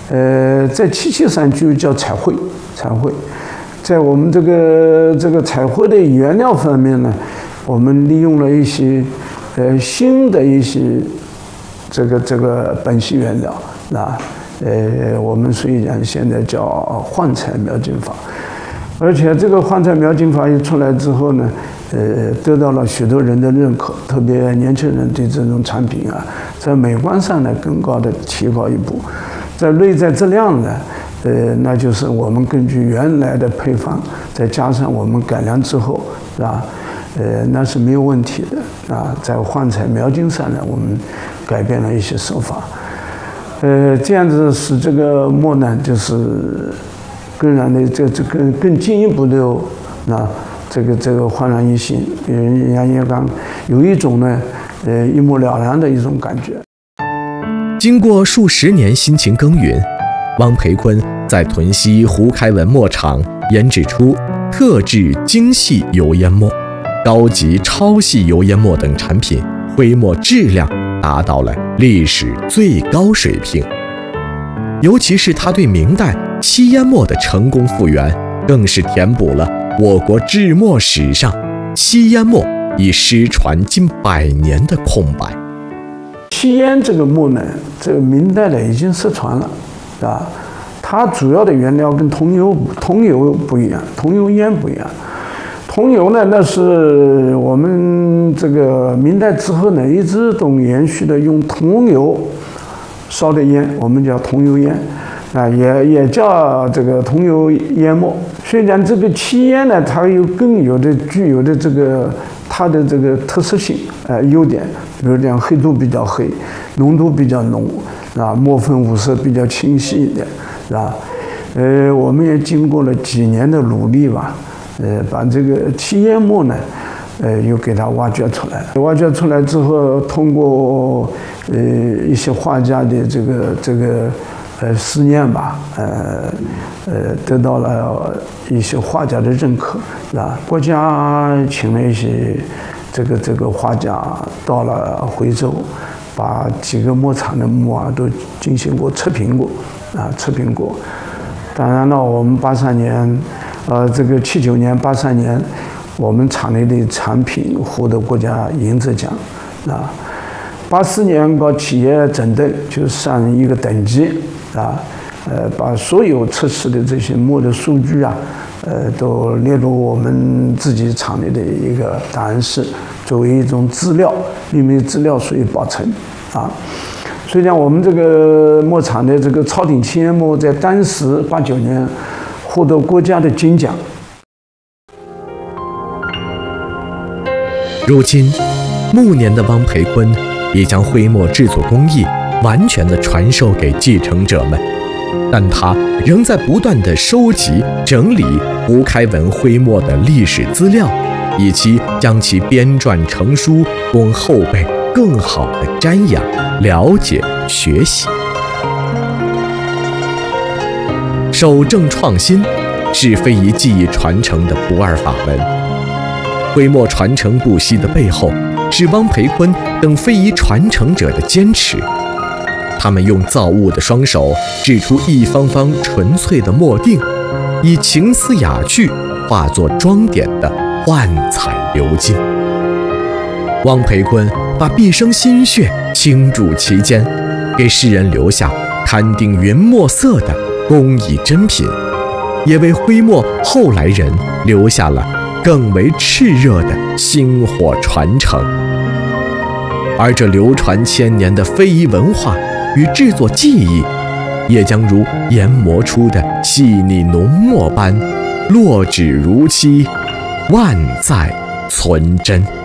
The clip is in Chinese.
在漆器上就叫彩绘，在我们这个彩绘的原料方面呢，我们利用了一些新的一些这个苯系原料啊，我们所以讲现在叫幻彩描金法，而且这个幻彩描金法一出来之后呢，得到了许多人的认可，特别年轻人对这种产品啊，在美观上呢更高的提高一步，在内在质量呢，那就是我们根据原来的配方，再加上我们改良之后，是吧？那是没有问题的啊。在幻彩描金上呢，我们改变了一些手法，这样子使这个墨呢，就是更让的更进一步的这个焕然一新，人家也讲有一种呢，一目了然的一种感觉。 经过数十年辛勤耕耘，汪培坤在屯溪胡开文墨厂研制出特制精细油烟墨、高级超细油烟墨等产品，徽墨质量达到了历史最高水平。尤其是他对明代漆烟墨的成功复原，更是填补了我国制墨史上漆烟墨已失传近100年的空白。 漆烟这个墨呢，这个明代的已经失传了，啊，它主要的原料跟桐油不一样，桐油烟不一样。桐油呢，那是我们这个明代之后呢，一直都延续的用桐油烧的烟，我们叫桐油烟，啊，也叫这个桐油烟墨。所以讲这个漆烟呢，它具有的这个它的这个特色性，优点，比如讲黑度比较黑，浓度比较浓，啊，墨粉五色比较清晰一点，是吧？我们也经过了几年的努力吧，把这个漆烟墨呢，又给它挖掘出来。挖掘出来之后，通过一些画家的这个思念吧，得到了一些画家的认可，是吧？国家请了一些这个画家到了徽州，把几个墨厂的墨啊都进行过测评过。当然了，我们83年，79年、83年，我们厂内的产品获得国家银质奖，啊。84年搞企业诊断，就上一个等级，啊。把所有测试的这些墨的数据啊，都列入我们自己厂内的一个档案室，作为一种资料，因为资料属于保存啊。所以讲，我们这个墨厂的这个超顶漆烟墨，在当时89年获得国家的金奖。 如今，暮年的汪培坤已将徽墨制作工艺完全的传授给继承者们。但他仍在不断地收集、整理胡开文徽墨的历史资料，以及将其编撰成书，供后辈更好地瞻仰、了解、学习。守正创新是非遗技艺传承的不二法门。徽墨传承不息的背后，是汪培坤等非遗传承者的坚持。他们用造物的双手制出一方方纯粹的墨锭，以情思雅趣化作装点的幻彩流金。汪培坤把毕生心血倾注其间，给世人留下堪定云墨色的工艺珍品，也为徽墨后来人留下了更为炽热的薪火传承。而这流传千年的非遗文化与制作技艺，也将如研磨出的细腻浓墨般，落纸如漆，万载存真。